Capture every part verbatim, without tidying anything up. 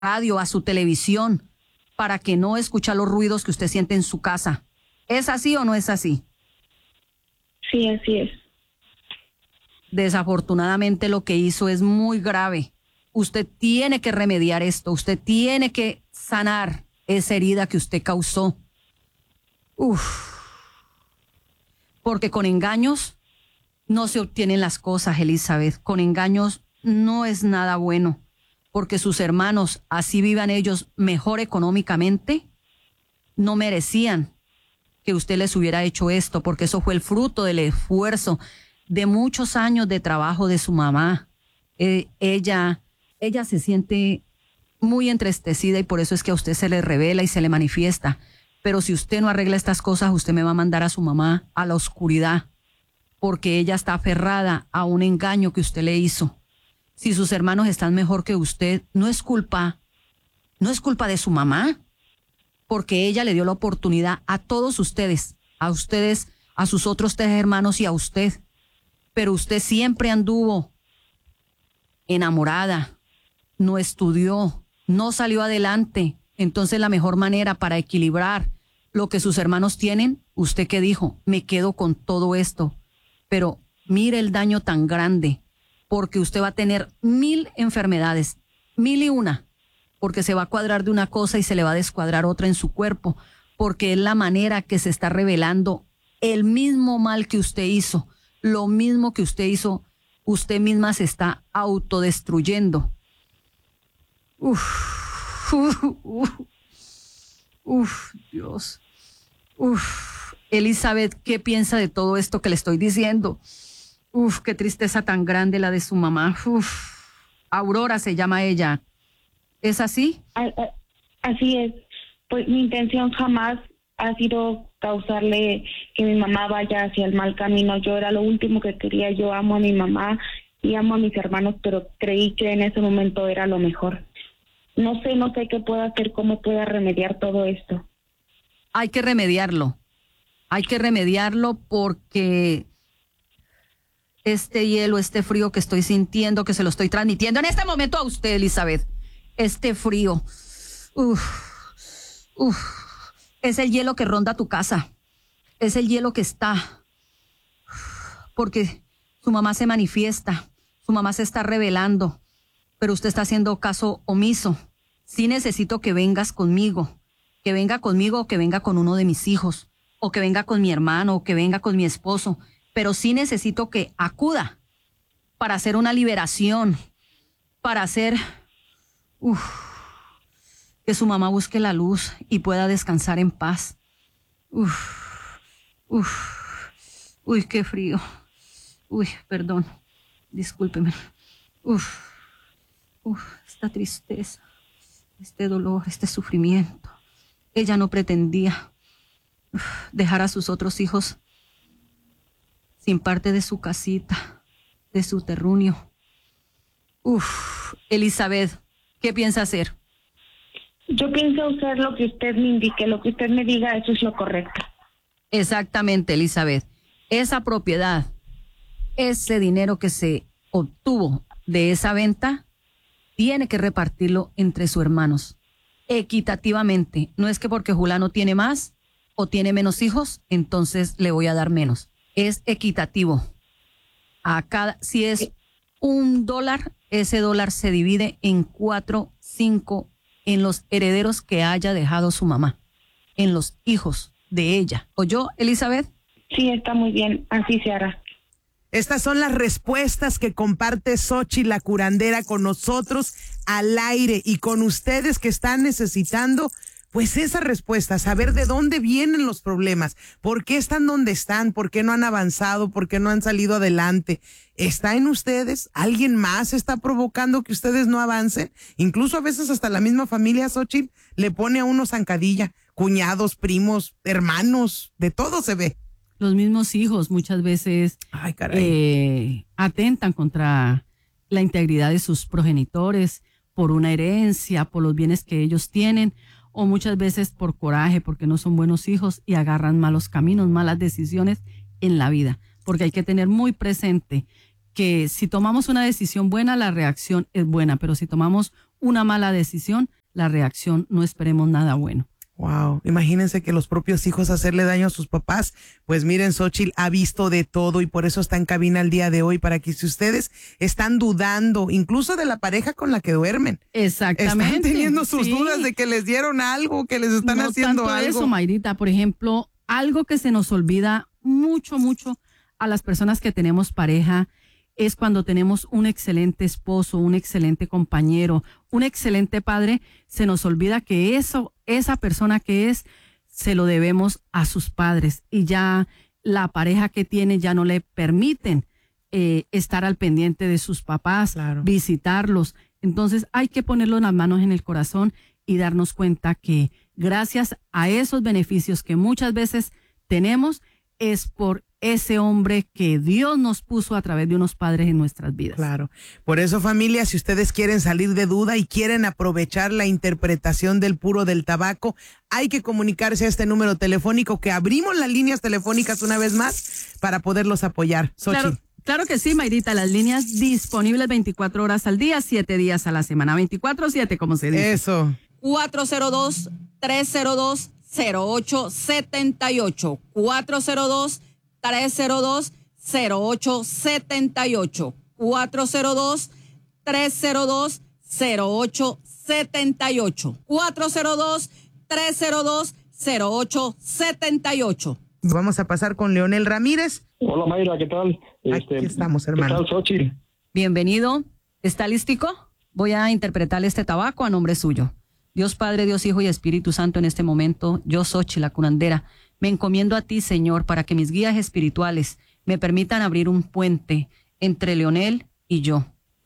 radio, a su televisión, para que no escuche los ruidos que usted siente en su casa. ¿Es así o no es así? Sí, así es. Desafortunadamente lo que hizo es muy grave. Usted tiene que remediar esto, usted tiene que sanar esa herida que usted causó. Uf. Porque con engaños no se obtienen las cosas, Elizabeth. Con engaños no es nada bueno. Porque sus hermanos, así vivan ellos mejor económicamente, no merecían que usted les hubiera hecho esto, porque eso fue el fruto del esfuerzo de muchos años de trabajo de su mamá. Eh, ella, ella se siente muy entristecida y por eso es que a usted se le revela y se le manifiesta. Pero si usted no arregla estas cosas, usted me va a mandar a su mamá a la oscuridad, porque ella está aferrada a un engaño que usted le hizo. Si sus hermanos están mejor que usted, no es culpa, no es culpa de su mamá, porque ella le dio la oportunidad a todos ustedes, a ustedes, a sus otros tres hermanos y a usted. Pero usted siempre anduvo enamorada, no estudió, no salió adelante. Entonces la mejor manera para equilibrar lo que sus hermanos tienen, usted que dijo, me quedo con todo esto. Pero mire el daño tan grande, porque usted va a tener mil enfermedades, mil y una, porque se va a cuadrar de una cosa y se le va a descuadrar otra en su cuerpo, porque es la manera que se está revelando el mismo mal que usted hizo, lo mismo que usted hizo, usted misma se está autodestruyendo. Uf. Uf, uf, uf, Dios. Uf, Elizabeth, ¿qué piensa de todo esto que le estoy diciendo? Uf, qué tristeza tan grande la de su mamá. Uf, Aurora se llama ella. ¿Es así? Así es. Pues mi intención jamás ha sido causarle que mi mamá vaya hacia el mal camino. Yo era lo último que quería. Yo amo a mi mamá y amo a mis hermanos, pero creí que en ese momento era lo mejor. No sé, no sé qué puedo hacer, cómo pueda remediar todo esto. Hay que remediarlo. Hay que remediarlo porque este hielo, este frío que estoy sintiendo, que se lo estoy transmitiendo en este momento a usted, Elizabeth, este frío, uf, uf, es el hielo que ronda tu casa. Es el hielo que está. Porque su mamá se manifiesta, su mamá se está revelando. Pero usted está haciendo caso omiso. Sí necesito que vengas conmigo, que venga conmigo o que venga con uno de mis hijos, o que venga con mi hermano, o que venga con mi esposo, pero sí necesito que acuda para hacer una liberación, para hacer, uf, que su mamá busque la luz y pueda descansar en paz. Uf, uf, uy, qué frío. Uy, perdón, discúlpeme. Uf. Uf, esta tristeza, este dolor, este sufrimiento. Ella no pretendía uf, dejar a sus otros hijos sin parte de su casita, de su terruño. Uf, Elizabeth, ¿qué piensa hacer? Yo pienso hacer lo que usted me indique, lo que usted me diga, eso es lo correcto. Exactamente, Elizabeth. Esa propiedad, ese dinero que se obtuvo de esa venta, tiene que repartirlo entre sus hermanos, equitativamente. No es que porque Julano tiene más o tiene menos hijos, entonces le voy a dar menos. Es equitativo. A cada, si es un dólar, ese dólar se divide en cuatro, cinco, en los herederos que haya dejado su mamá, en los hijos de ella. ¿Oyó, Elizabeth? Sí, está muy bien, así se hará. Estas son las respuestas que comparte Xochitl la curandera con nosotros al aire y con ustedes que están necesitando pues esa respuesta, saber de dónde vienen los problemas, por qué están donde están, por qué no han avanzado, por qué no han salido adelante. ¿Está en ustedes? ¿Alguien más está provocando que ustedes no avancen? Incluso a veces hasta la misma familia, Xochitl, le pone a uno zancadilla, cuñados, primos, hermanos, de todo se ve. Los mismos hijos muchas veces Ay, caray. eh, atentan contra la integridad de sus progenitores por una herencia, por los bienes que ellos tienen, o muchas veces por coraje, porque no son buenos hijos y agarran malos caminos, malas decisiones en la vida. Porque hay que tener muy presente que si tomamos una decisión buena, la reacción es buena, pero si tomamos una mala decisión, la reacción no esperemos nada bueno. Wow, imagínense que los propios hijos hacerle daño a sus papás. Pues miren, Xóchitl ha visto de todo y por eso está en cabina el día de hoy, para que si ustedes están dudando, incluso de la pareja con la que duermen. Exactamente. Están teniendo sus sí. dudas de que les dieron algo, que les están no haciendo tanto algo. Eso, Mayrita, por ejemplo, algo que se nos olvida mucho, mucho a las personas que tenemos pareja es cuando tenemos un excelente esposo, un excelente compañero, un excelente padre, se nos olvida que eso, esa persona que es, se lo debemos a sus padres y ya la pareja que tiene ya no le permiten eh, estar al pendiente de sus papás, claro. visitarlos. Entonces hay que ponerlo las manos en el corazón y darnos cuenta que gracias a esos beneficios que muchas veces tenemos es por ese hombre que Dios nos puso a través de unos padres en nuestras vidas. Claro. Por eso, familia, si ustedes quieren salir de duda y quieren aprovechar la interpretación del puro del tabaco, hay que comunicarse a este número telefónico, que abrimos las líneas telefónicas una vez más para poderlos apoyar. Xóchitl. Claro, claro que sí, Mayrita, las líneas disponibles veinticuatro horas al día, siete días a la semana, veinticuatro siete, como se dice. Eso. cuatro cero dos, tres cero dos, cero ocho siete ocho. cuatro cero dos, tres cero dos, cero ocho siete ocho. cuatro cero dos, tres cero dos, cero ocho siete ocho. cuatro cero dos, tres cero dos, cero ocho siete ocho. Vamos a pasar con Leonel Ramírez. Hola Mayra, ¿qué tal? Aquí estamos, hermano. ¿Qué tal, Xóchitl? Bienvenido. ¿Está listico? Voy a interpretarle este tabaco a nombre suyo. Dios Padre, Dios Hijo y Espíritu Santo, en este momento, yo, Xóchitl, la curandera, me encomiendo a ti, Señor, para que mis guías espirituales me permitan abrir un puente entre Leonel y yo.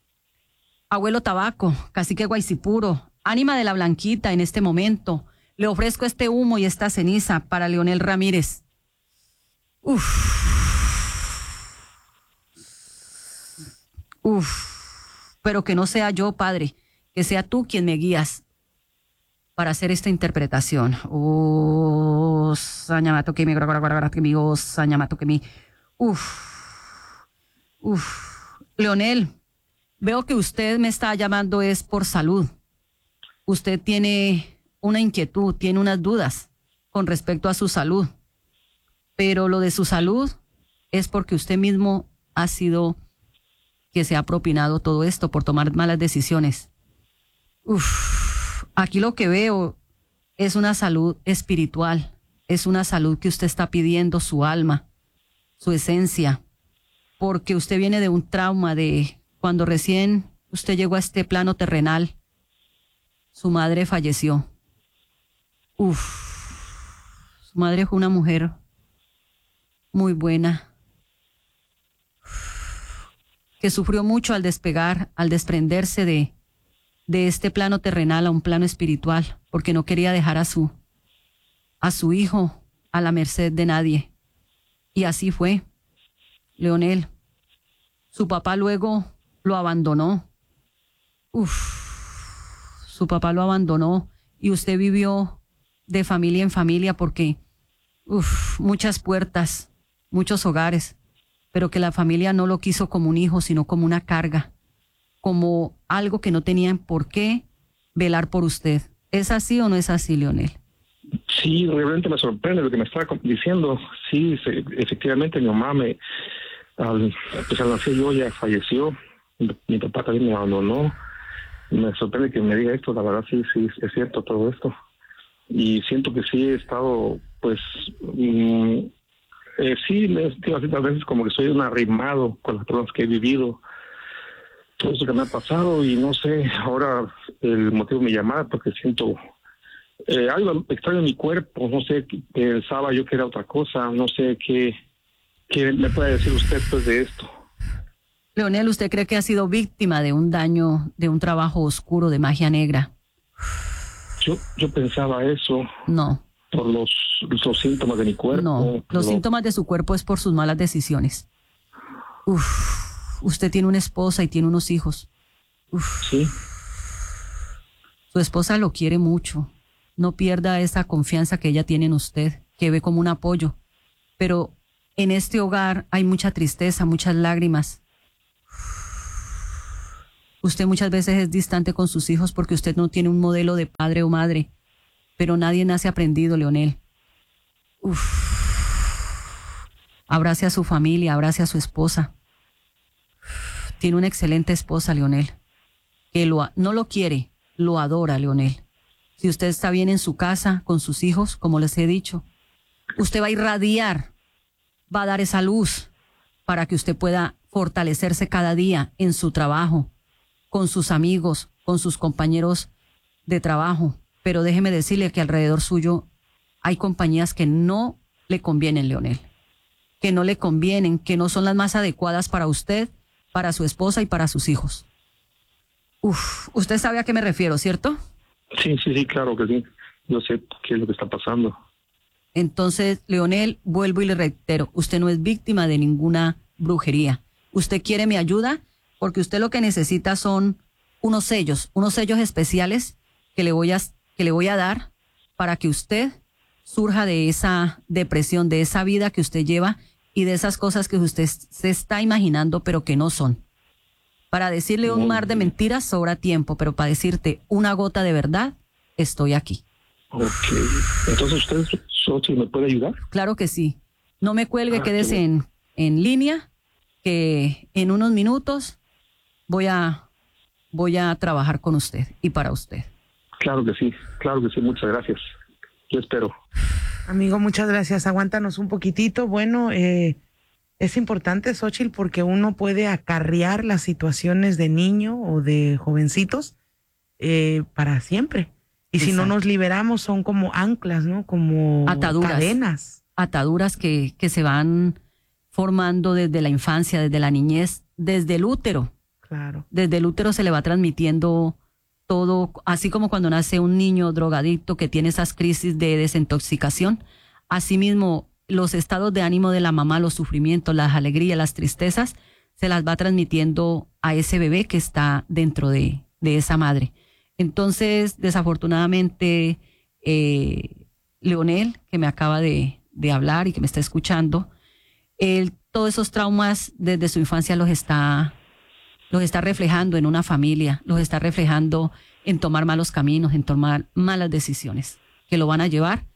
Abuelo Tabaco, cacique Guaycipuro, ánima de la Blanquita, en este momento, le ofrezco este humo y esta ceniza para Leonel Ramírez. Uf. Uf. Pero que no sea yo, Padre, que sea tú quien me guías para hacer esta interpretación. Oh, sañamato que mi, que mi, oh, sañamato que mi. Uf, uf. Leonel, veo que usted me está llamando es por salud. Usted tiene una inquietud, tiene unas dudas con respecto a su salud. Pero lo de su salud es porque usted mismo ha sido que se ha propinado todo esto por tomar malas decisiones. Uf. Aquí lo que veo es una salud espiritual, es una salud que usted está pidiendo, su alma, su esencia, porque usted viene de un trauma de cuando recién usted llegó a este plano terrenal, su madre falleció. Uf, su madre fue una mujer muy buena, que sufrió mucho al despegar, al desprenderse de de este plano terrenal a un plano espiritual, porque no quería dejar a su, a su hijo a la merced de nadie. Y así fue, Leonel. Su papá luego lo abandonó. Uf, su papá lo abandonó y usted vivió de familia en familia porque, uf, muchas puertas, muchos hogares, pero que la familia no lo quiso como un hijo, sino como una carga, como algo que no tenían por qué velar por usted. ¿Es así o no es así, Leonel? Sí, realmente me sorprende lo que me está diciendo. Sí, se, efectivamente mi mamá me, al, pues al nacer yo ya falleció, mi, mi papá también me abandonó. Me sorprende que me diga esto, la verdad sí, sí, es cierto todo esto. Y siento que sí he estado, pues, mmm, eh, sí, me digo así, tal vez como que soy un arrimado con las personas que he vivido, todo eso que me ha pasado, y no sé, ahora el motivo de mi llamada, porque siento eh, algo extraño en mi cuerpo, no sé, pensaba yo que era otra cosa, no sé qué, qué me puede decir usted pues de esto. Leonel, ¿usted cree que ha sido víctima de un daño, de un trabajo oscuro de magia negra? Yo, yo pensaba eso. No. Por los, los síntomas de mi cuerpo. No, los lo... síntomas de su cuerpo es por sus malas decisiones. Uf, usted tiene una esposa y tiene unos hijos. Uf. Sí. Su esposa lo quiere mucho. No pierda esa confianza que ella tiene en usted, que ve como un apoyo. Pero en este hogar hay mucha tristeza, muchas lágrimas. Usted muchas veces es distante con sus hijos porque usted no tiene un modelo de padre o madre, pero nadie nace aprendido, Leonel. Uf. Abrace a su familia, abrace a su esposa. Tiene una excelente esposa, Leonel, que lo, no lo quiere, lo adora, Leonel. Si usted está bien en su casa, con sus hijos, como les he dicho, usted va a irradiar, va a dar esa luz para que usted pueda fortalecerse cada día en su trabajo, con sus amigos, con sus compañeros de trabajo. Pero déjeme decirle que alrededor suyo hay compañías que no le convienen, Leonel, que no le convienen, que no son las más adecuadas para usted, para su esposa y para sus hijos. Uf, usted sabe a qué me refiero, ¿cierto? Sí, sí, sí, claro que sí. Yo sé qué es lo que está pasando. Entonces, Leonel, vuelvo y le reitero, usted no es víctima de ninguna brujería. Usted quiere mi ayuda porque usted lo que necesita son unos sellos, unos sellos especiales que le voy a, que le voy a dar para que usted surja de esa depresión, de esa vida que usted lleva y de esas cosas que usted se está imaginando pero que no son. Para decirle un mar de mentiras sobra tiempo, pero para decirte una gota de verdad, estoy aquí. Ok. Entonces, ¿usted, Sochi, me puede ayudar? Claro que sí. No me cuelgue, Ah, quédese qué en, en línea, que en unos minutos voy a, voy a trabajar con usted y para usted. Claro que sí, claro que sí. Muchas gracias. Yo espero. Amigo, muchas gracias. Aguántanos un poquitito. Bueno, eh, es importante, Xóchitl, porque uno puede acarrear las situaciones de niño o de jovencitos eh, para siempre. Y si no nos liberamos, son como anclas, ¿no? Como Ataduras. cadenas. Ataduras que, que se van formando desde la infancia, desde la niñez, desde el útero. Claro. Desde el útero se le va transmitiendo todo, así como cuando nace un niño drogadicto que tiene esas crisis de desintoxicación. Asimismo, los estados de ánimo de la mamá, los sufrimientos, las alegrías, las tristezas, se las va transmitiendo a ese bebé que está dentro de, de esa madre. Entonces, desafortunadamente, eh, Leonel, que me acaba de, de hablar y que me está escuchando, él, todos esos traumas desde su infancia los está, los está reflejando en una familia, los está reflejando en tomar malos caminos, en tomar malas decisiones, que lo van a llevar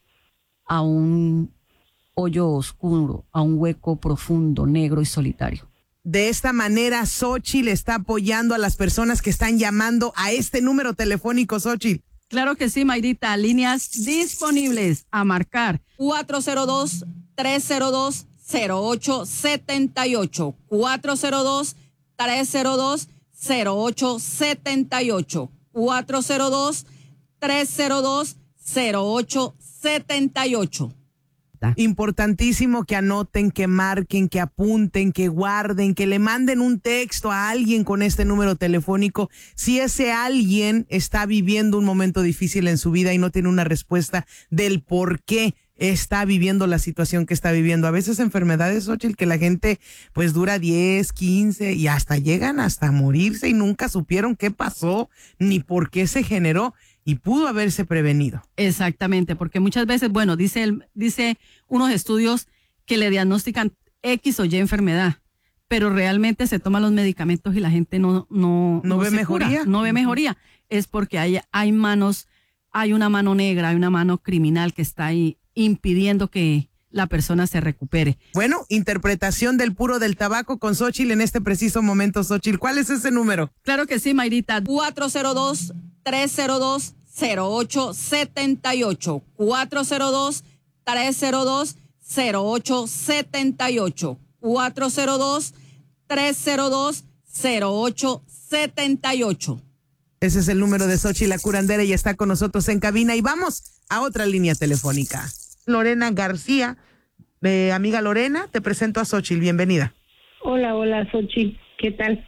a un hoyo oscuro, a un hueco profundo, negro y solitario. De esta manera, Xóchitl está apoyando a las personas que están llamando a este número telefónico, Xóchitl. Claro que sí, Mayrita. Líneas disponibles a marcar cuatro cero dos, tres cero dos, cero ocho siete ocho. cuatro cero dos, tres cero dos, cero ocho siete ocho. cuatro cero dos, tres cero dos, cero ocho siete ocho. Importantísimo que anoten, que marquen, que apunten, que guarden, que le manden un texto a alguien con este número telefónico. Si ese alguien está viviendo un momento difícil en su vida y no tiene una respuesta del por qué está viviendo la situación que está viviendo. A veces enfermedades, Xóchitl, que la gente pues dura diez, quince y hasta llegan hasta morirse y nunca supieron qué pasó ni por qué se generó. Y pudo haberse prevenido. Exactamente, porque muchas veces, bueno, dice, el, dice unos estudios que le diagnostican X o Y enfermedad, pero realmente se toman los medicamentos y la gente no, no, no, no ve se mejoría. Cura, no ve mejoría. Es porque hay, hay manos, hay una mano negra, hay una mano criminal que está ahí impidiendo que la persona se recupere. Bueno, interpretación del puro del tabaco con Xóchitl en este preciso momento, Xóchitl. ¿Cuál es ese número? Claro que sí, Mayrita. cuatro cero dos, tres cero dos, cero ocho siete ocho. cuatro cero dos, tres cero dos, cero ocho siete ocho. cuatro cero dos, tres cero dos, cero ocho siete ocho. Ese es el número de Xóchitl la curandera y está con nosotros en cabina. Y vamos a otra línea telefónica. Lorena García, eh, amiga Lorena, te presento a Xóchitl, bienvenida. Hola, hola, Xóchitl, ¿qué tal?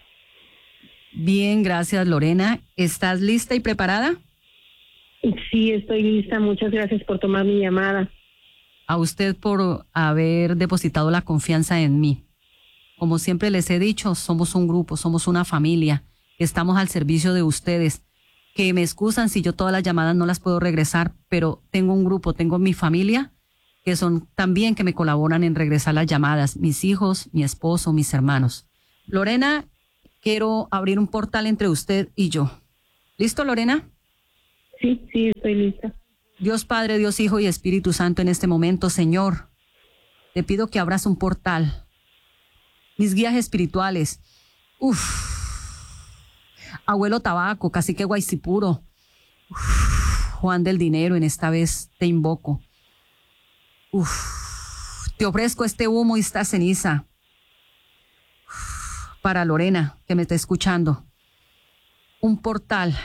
Bien, gracias, Lorena. ¿Estás lista y preparada? Sí, estoy lista, muchas gracias por tomar mi llamada. A usted por haber depositado la confianza en mí. Como siempre les he dicho, somos un grupo, somos una familia, estamos al servicio de ustedes. Que me excusan si yo todas las llamadas no las puedo regresar, pero tengo un grupo, tengo mi familia, que son también que me colaboran en regresar las llamadas, mis hijos, mi esposo, mis hermanos. Lorena, quiero abrir un portal entre usted y yo. ¿Listo, Lorena? Sí, sí, estoy lista. Dios Padre, Dios Hijo y Espíritu Santo, en este momento, Señor, te pido que abras un portal. Mis guías espirituales. Uf. Abuelo Tabaco, Cacique Guaycipuro. Uf. Juan del Dinero, en esta vez te invoco. Uf. Te ofrezco este humo y esta ceniza. Uf. Para Lorena, que me está escuchando. Un portal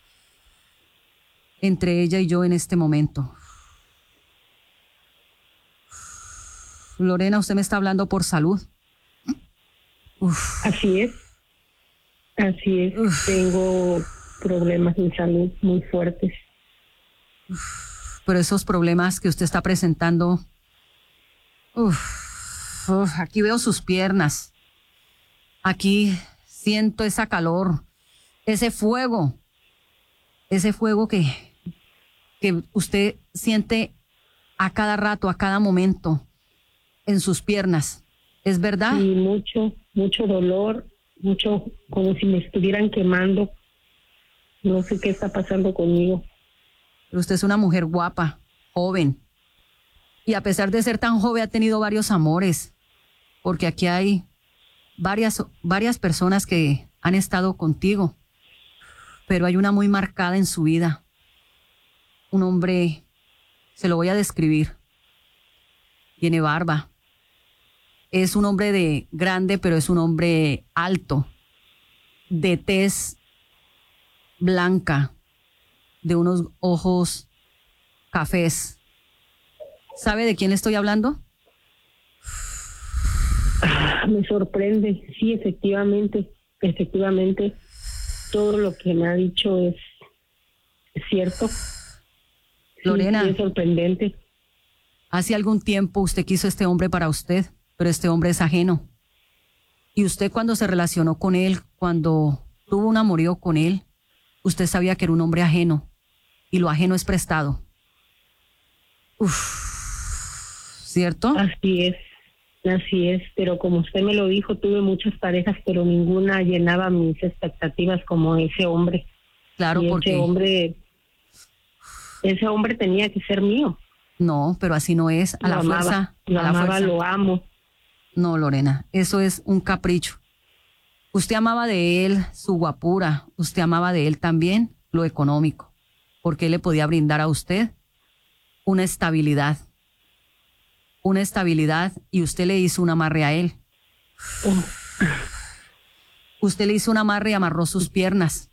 entre ella y yo en este momento. Lorena, usted me está hablando por salud. Uf. Así es. Así es. Uf. Tengo problemas de salud muy fuertes. Uf. Pero esos problemas que usted está presentando, uf, uf, aquí veo sus piernas. Aquí siento esa calor, ese fuego, ese fuego que, que usted siente a cada rato, a cada momento en sus piernas. ¿Es verdad? Sí, mucho, mucho dolor, mucho como si me estuvieran quemando. No sé qué está pasando conmigo. Pero usted es una mujer guapa, joven. Y a pesar de ser tan joven ha tenido varios amores. Porque aquí hay varias, varias personas que han estado contigo. Pero hay una muy marcada en su vida. Un hombre, se lo voy a describir. Tiene barba. Es un hombre de grande, pero es un hombre alto. De tez blanca. De unos ojos cafés. ¿Sabe de quién le estoy hablando? Me sorprende. Sí, efectivamente. Efectivamente. Todo lo que me ha dicho es, es cierto. Lorena. Sí, es sorprendente. Hace algún tiempo usted quiso este hombre para usted, pero este hombre es ajeno. Y usted cuando se relacionó con él, cuando tuvo un amorío con él, usted sabía que era un hombre ajeno. Y lo ajeno es prestado. Uf, ¿cierto? Así es, así es. Pero como usted me lo dijo, tuve muchas parejas, pero ninguna llenaba mis expectativas como ese hombre. Claro, y porque... ese hombre, ese hombre tenía que ser mío. No, pero así no es. A Lo la amaba, fuerza. Lo a la amaba, fuerza. lo amo. No, Lorena, eso es un capricho. Usted amaba de él su guapura. Usted amaba de él también lo económico. Porque él le podía brindar a usted una estabilidad. Una estabilidad y usted le hizo un amarre a él. Oh. Usted le hizo un amarre y amarró sus piernas.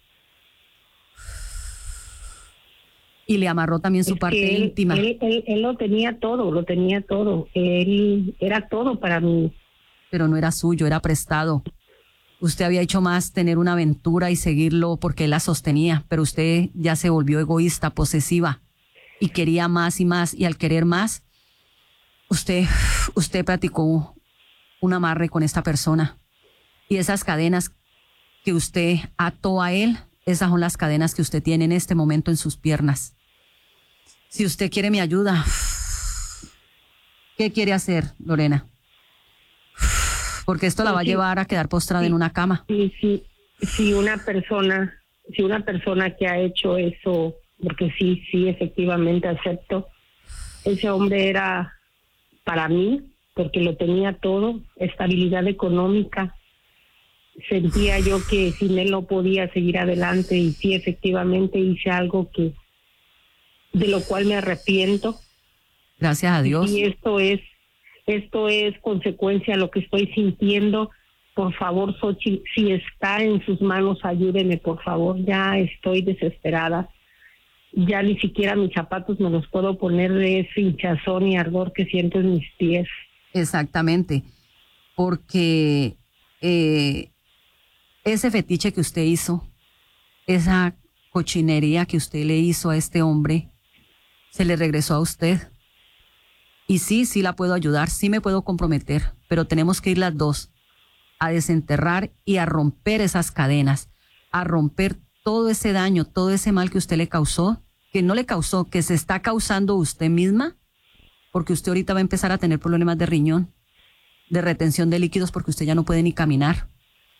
Y le amarró también su Es parte que él, íntima. Él, él, él lo tenía todo, lo tenía todo. Él era todo para mí. Pero no era suyo, era prestado. Usted había hecho más tener una aventura y seguirlo porque él la sostenía, pero usted ya se volvió egoísta, posesiva y quería más y más, y al querer más, usted, usted practicó un amarre con esta persona. Y esas cadenas que usted ató a él, esas son las cadenas que usted tiene en este momento en sus piernas. Si usted quiere mi ayuda, ¿qué quiere hacer, Lorena? Porque esto la va a Sí, llevar a quedar postrada sí, en una cama. Sí, sí, si una persona, si una persona que ha hecho eso, porque sí, sí, efectivamente acepto, ese hombre era para mí, porque lo tenía todo, estabilidad económica. Sentía yo que sin él no podía seguir adelante y sí, efectivamente hice algo que de lo cual me arrepiento. Gracias a Dios. Y esto es Esto es consecuencia de lo que estoy sintiendo. Por favor, Xochitl, si está en sus manos, ayúdeme, por favor. Ya estoy desesperada. Ya ni siquiera mis zapatos me los puedo poner de ese hinchazón y ardor que siento en mis pies. Exactamente. Porque eh, ese fetiche que usted hizo, esa cochinería que usted le hizo a este hombre, se le regresó a usted. Y sí, sí la puedo ayudar, sí me puedo comprometer, pero tenemos que ir las dos a desenterrar y a romper esas cadenas, a romper todo ese daño, todo ese mal que usted le causó, que no le causó, que se está causando usted misma, porque usted ahorita va a empezar a tener problemas de riñón, de retención de líquidos, porque usted ya no puede ni caminar.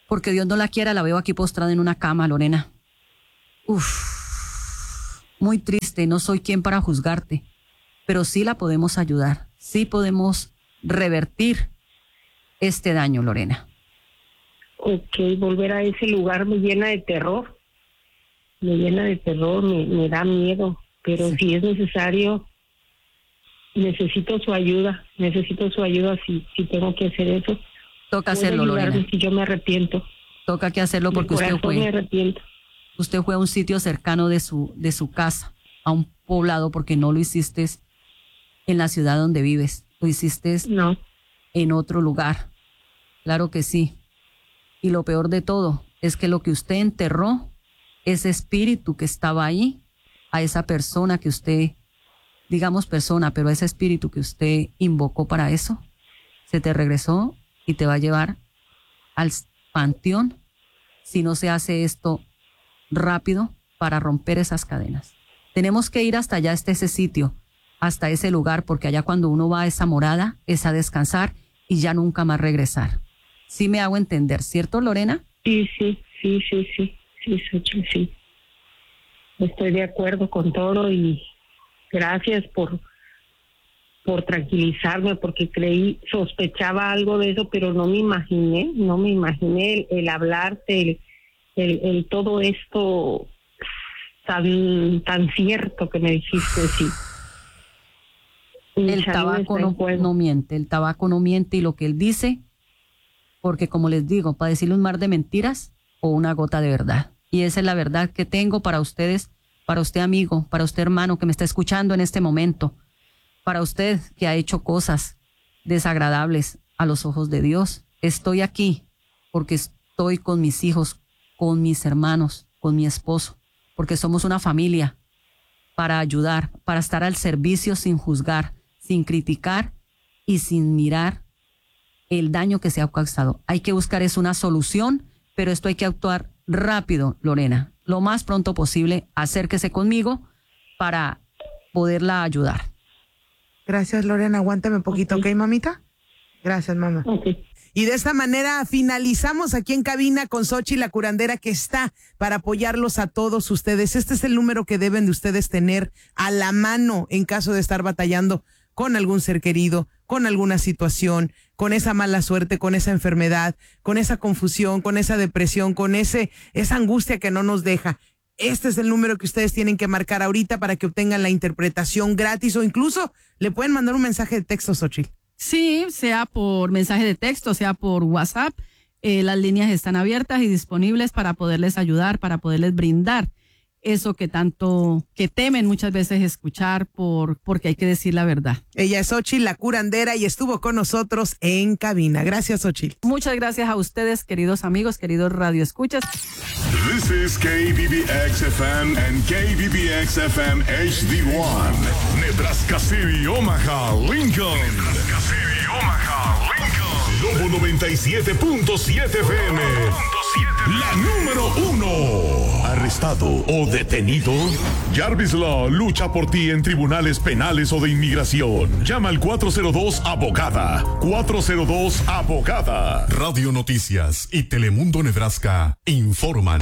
Porque Dios no la quiera, la veo aquí postrada en una cama, Lorena. Uf, muy triste, no soy quien para juzgarte, pero sí la podemos ayudar, sí podemos revertir este daño, Lorena. Ok, volver a ese lugar me llena de terror, me llena de terror, me, me da miedo, pero sí. Si es necesario, necesito su ayuda, necesito su ayuda si, si tengo que hacer eso. Toca hacerlo, Lorena. Si yo me arrepiento. Toca que hacerlo porque usted fue. Me arrepiento. Usted fue a un sitio cercano de su, de su casa, a un poblado, porque no lo hiciste en la ciudad donde vives, lo hiciste no. en otro lugar. Claro que sí. Y lo peor de todo es que lo que usted enterró, ese espíritu que estaba ahí, a esa persona que usted, digamos persona, pero a ese espíritu que usted invocó para eso, se te regresó y te va a llevar al panteón si no se hace esto rápido para romper esas cadenas. Tenemos que ir hasta allá, hasta ese sitio, hasta ese lugar, porque allá cuando uno va a esa morada es a descansar y ya nunca más regresar. Sí me hago entender, ¿cierto, Lorena? Sí, sí, sí, sí, sí, sí, sí, sí. Estoy de acuerdo con todo y gracias por por tranquilizarme, porque creí, sospechaba algo de eso, pero no me imaginé, no me imaginé el, el hablarte, el, el, el todo esto tan tan cierto que me dijiste, sí. El tabaco no, no miente, el tabaco no miente y lo que él dice, porque como les digo, para decirle un mar de mentiras o una gota de verdad. Y esa es la verdad que tengo para ustedes, para usted amigo, para usted hermano que me está escuchando en este momento, para usted que ha hecho cosas desagradables a los ojos de Dios. Estoy aquí porque estoy con mis hijos, con mis hermanos, con mi esposo, porque somos una familia, para ayudar, para estar al servicio sin juzgar, sin criticar y sin mirar el daño que se ha causado. Hay que buscar es una solución, pero esto hay que actuar rápido, Lorena, lo más pronto posible. Acérquese conmigo para poderla ayudar. Gracias, Lorena. Aguántame un poquito, ¿ok, okay mamita? Gracias, mamá. Okay. Y de esta manera finalizamos aquí en cabina con Xóchitl la curandera, que está para apoyarlos a todos ustedes. Este es el número que deben de ustedes tener a la mano en caso de estar batallando con algún ser querido, con alguna situación, con esa mala suerte, con esa enfermedad, con esa confusión, con esa depresión, con ese esa angustia que no nos deja. Este es el número que ustedes tienen que marcar ahorita para que obtengan la interpretación gratis, o incluso le pueden mandar un mensaje de texto, Xóchitl. Sí, sea por mensaje de texto, sea por WhatsApp. Eh, las líneas están abiertas y disponibles para poderles ayudar, para poderles brindar eso que tanto, que temen muchas veces escuchar por porque hay que decir la verdad. Ella es Xóchitl la curandera y estuvo con nosotros en cabina. Gracias, Xóchitl. Muchas gracias a ustedes, queridos amigos, queridos radioescuchas. This is K B B X F M and K B B X F M H D one. Nebraska City, Omaha, Lincoln. Nebraska City, Omaha, Lincoln. Lobo noventa y siete punto siete F M. La número uno. ¿Arrestado o detenido? Jarvis Law lucha por ti en tribunales penales o de inmigración. Llama al cuatro cero dos abogada. cuatro cero dos abogada. Radio Noticias y Telemundo Nebraska informan.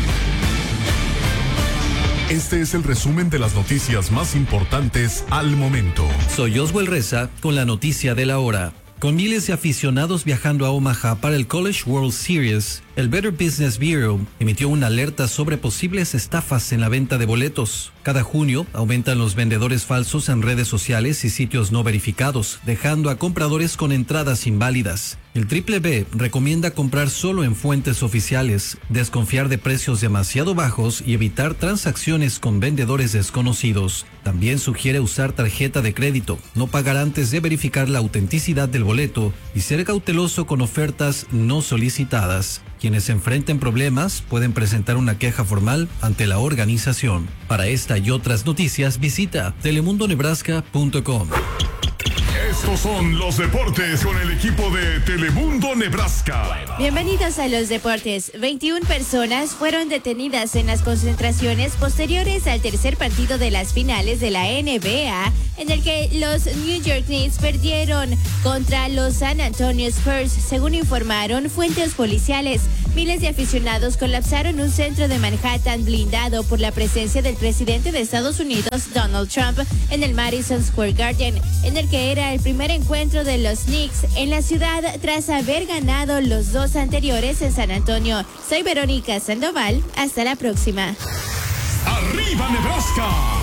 Este es el resumen de las noticias más importantes al momento. Soy Oswald Reza con la noticia de la hora. Con miles de aficionados viajando a Omaha para el College World Series, el Better Business Bureau emitió una alerta sobre posibles estafas en la venta de boletos. Cada junio aumentan los vendedores falsos en redes sociales y sitios no verificados, dejando a compradores con entradas inválidas. El Triple B recomienda comprar solo en fuentes oficiales, desconfiar de precios demasiado bajos y evitar transacciones con vendedores desconocidos. También sugiere usar tarjeta de crédito, no pagar antes de verificar la autenticidad del boleto y ser cauteloso con ofertas no solicitadas. Quienes enfrenten problemas pueden presentar una queja formal ante la organización. Para esta y otras noticias, visita telemundo nebraska punto com. Estos son los deportes con el equipo de Telemundo Nebraska. Bienvenidos a los deportes. veintiuna personas fueron detenidas en las concentraciones posteriores al tercer partido de las finales de la N B A, en el que los New York Knicks perdieron contra los San Antonio Spurs, según informaron fuentes policiales. miles de aficionados colapsaron un centro de Manhattan blindado por la presencia del presidente de Estados Unidos, Donald Trump, en el Madison Square Garden, en el que era el primer encuentro de los Knicks en la ciudad tras haber ganado los dos anteriores en San Antonio. Soy Verónica Sandoval. Hasta la próxima. ¡Arriba, Nebraska!